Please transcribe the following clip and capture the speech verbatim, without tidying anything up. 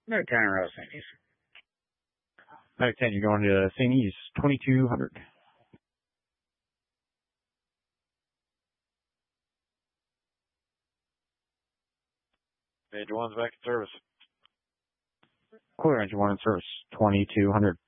No ten row Saint East. Nine ten, you're going to Saint East, twenty-two hundred. Major one's back in service. Clear engine one in service, twenty-two hundred.